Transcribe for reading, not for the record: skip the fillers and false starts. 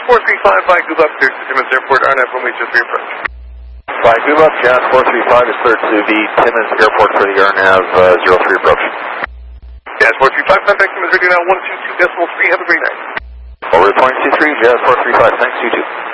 435 by Gulab, clear to Timmins Airport, RNAV runway 23 approach. By Gulab, Jazz 435 is cleared to the Timmins Airport for the RNAV 03 approach. Jazz 435, contact Timmins radio now 122.3, have a great night. Over 23, Jazz 435, thanks, you too.